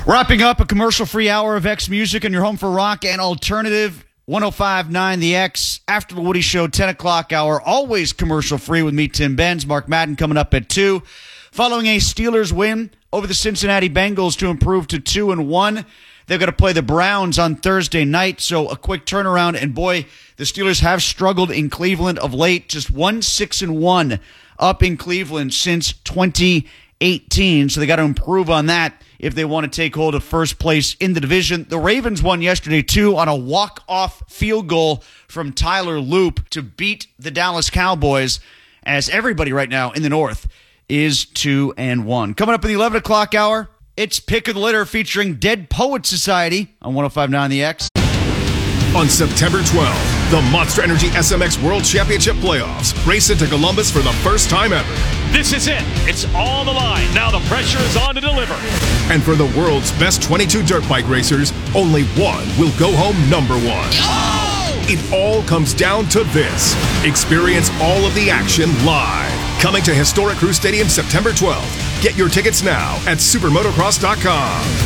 Wrapping up a commercial-free hour of X Music and your home for rock and alternative. 105.9 The X. After the Woody Show, 10 o'clock hour, always commercial-free with me, Tim Benz. Mark Madden coming up at 2. Following a Steelers win over the Cincinnati Bengals to improve to 2-1. They've got to play the Browns on Thursday night, so a quick turnaround. And boy, the Steelers have struggled in Cleveland of late. Just 1-6-1 up in Cleveland since 2018. So they got to improve on that if they want to take hold of first place in the division. The Ravens won yesterday, too, on a walk-off field goal from Tyler Loop to beat the Dallas Cowboys, as everybody right now in the North is 2-1. Coming up in the 11 o'clock hour, it's Pick of the Litter featuring Dead Poet Society on 105.9 The X. On September 12th, the Monster Energy SMX World Championship Playoffs race into Columbus for the first time ever. This is it. It's on the line. Now the pressure is on to deliver. And for the world's best 22 dirt bike racers, only one will go home number one. Oh! It all comes down to this. Experience all of the action live. Coming to Historic Crew Stadium September 12th. Get your tickets now at supermotocross.com.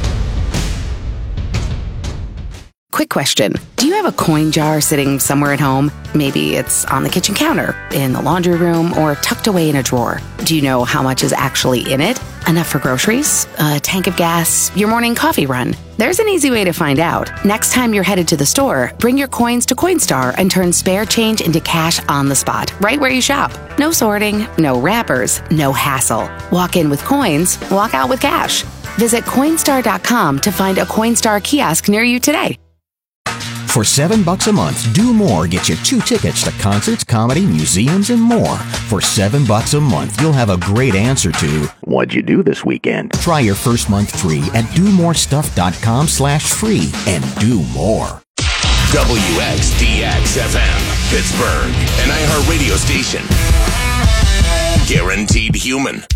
Quick question. Do you have a coin jar sitting somewhere at home? Maybe it's on the kitchen counter, in the laundry room, or tucked away in a drawer. Do you know how much is actually in it? Enough for groceries? A tank of gas? Your morning coffee run? There's an easy way to find out. Next time you're headed to the store, bring your coins to Coinstar and turn spare change into cash on the spot, right where you shop. No sorting, no wrappers, no hassle. Walk in with coins, walk out with cash. Visit Coinstar.com to find a Coinstar kiosk near you today. For $7 a month, Do More gets you 2 tickets to concerts, comedy, museums, and more. For $7 a month, you'll have a great answer to, what'd you do this weekend? Try your first month free at domorestuff.com/free and do more. WXDX-FM, Pittsburgh, an iHeartRadio station. Guaranteed human.